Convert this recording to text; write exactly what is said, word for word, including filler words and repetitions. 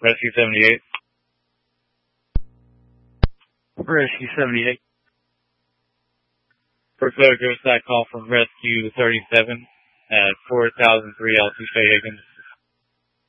Rescue seventy-eight. Rescue seventy-eight. First letter goes that call from Rescue thirty-seven at four thousand three L two Fay Higgins.